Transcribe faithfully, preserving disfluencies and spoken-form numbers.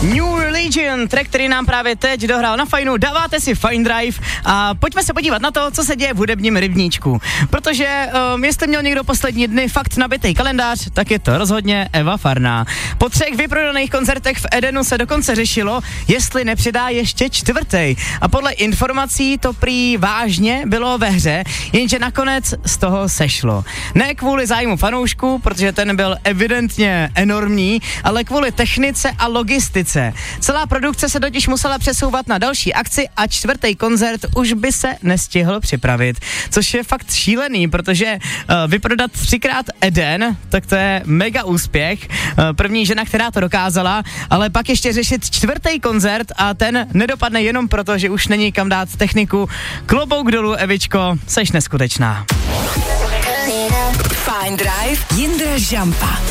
New Religion, track, který nám právě teď dohrál na Fajnu, dáváte si Fine Drive a pojďme se podívat na to, co se děje v hudebním rybníčku. Protože um, jestli měl někdo poslední dny fakt nabitý kalendář, tak je to rozhodně Eva Farná. Po třech vyprodaných koncertech v Edenu se dokonce řešilo, jestli nepřidá ještě čtvrtý. A podle informací to prý vážně bylo ve hře, jenže nakonec z toho sešlo. Ne kvůli zájmu fanoušků, protože ten byl evidentně enormní, ale kvůli technice a logistice. Celá produkce se totiž musela přesouvat na další akci a čtvrtý koncert už by se nestihl připravit. Což je fakt šílený, protože uh, vyprodat třikrát Eden, tak to je mega úspěch. Uh, první žena, která to dokázala, ale pak ještě řešit čtvrtý koncert a ten nedopadne jenom proto, že už není kam dát techniku. Klobouk dolů, Evičko, seš neskutečná. Fine Drive, Jindra Žampa.